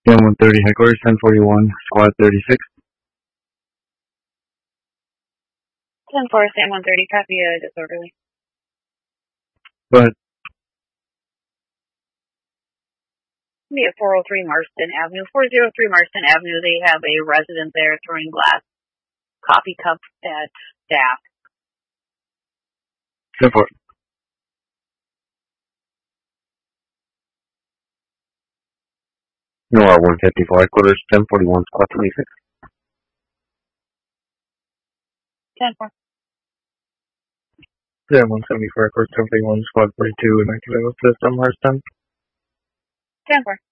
10-130 headquarters, 1041, squad 36. 10-4, Sam 130, copy disorderly. Go ahead. Me at 403 Marston Avenue. 403 Marston Avenue, they have a resident there throwing glass coffee cups at staff. 10-4. Noir 154 headquarters, 1041, squad 26. 10-4. Yeah, 174 headquarters, 1041, squad 42, and active system, Marston. 10-4.